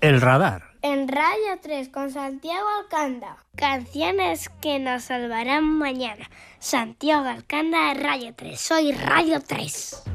El radar. En Radio 3 con Santiago Alcanda. Canciones que nos salvarán mañana. Santiago Alcanda, Radio 3. Soy Radio 3.